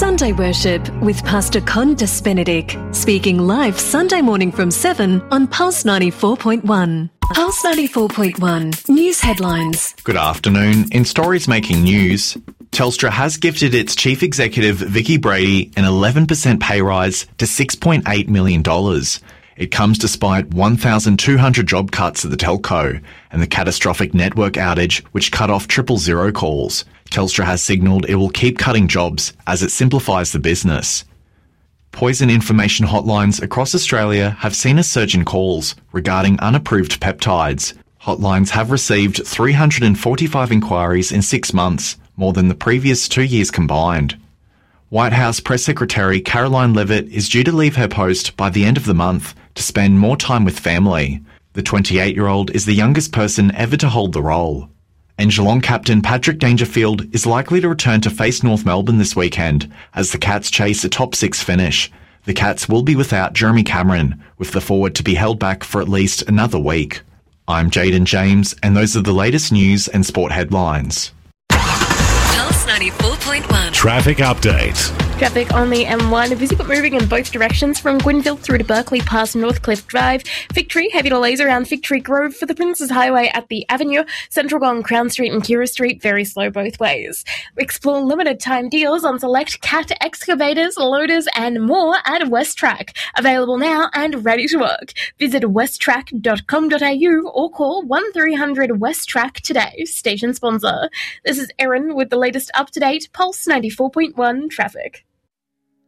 Sunday Worship with Pastor Con Benedict, speaking live Sunday morning from 7 on Pulse 94.1. Pulse 94.1 News Headlines. Good afternoon. In stories making news, Telstra has gifted its chief executive Vicki Brady an 11% pay rise to $6.8 million. It comes despite 1,200 job cuts at the telco and the catastrophic network outage which cut off 000 calls. Telstra has signalled it will keep cutting jobs as it simplifies the business. Poison information hotlines across Australia have seen a surge in calls regarding unapproved peptides. Hotlines have received 345 inquiries in 6 months, more than the previous 2 years combined. White House Press Secretary Caroline Leavitt is due to leave her post by the end of the month to spend more time with family. The 28-year-old is the youngest person ever to hold the role. And Geelong captain Patrick Dangerfield is likely to return to face North Melbourne this weekend as the Cats chase a top 6 finish. The Cats will be without Jeremy Cameron, with the forward to be held back for at least another week. I'm Jaden James, and those are the latest news and sport headlines. Pulse 94.1. Traffic update. Traffic on the M1, busy but moving in both directions from Gwynville through to Berkeley past Northcliffe Drive. Victory, heavy delays around Fig Tree Grove for the Princes Highway at the Avenue. Central Gong, Crown Street and Kira Street, very slow both ways. Explore limited time deals on select Cat excavators, loaders and more at WestTrack. Available now and ready to work. Visit westtrack.com.au or call 1300 WestTrack today. Station sponsor. This is Erin with the latest up-to-date Pulse 94.1 traffic.